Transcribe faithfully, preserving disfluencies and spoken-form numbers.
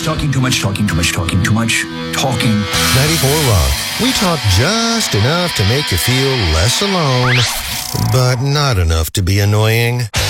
talking too much, talking too much, talking too much, talking. ninety-four Rock. We talk just enough to make you feel less alone, but not enough to be annoying.